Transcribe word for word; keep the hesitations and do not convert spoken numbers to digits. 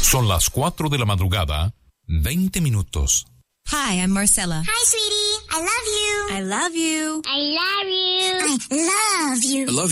Son las cuatro de la madrugada, veinte minutos. Hi, I'm Marcella. Hi, sweetie. I love you. I love you. I love you. I love you. I love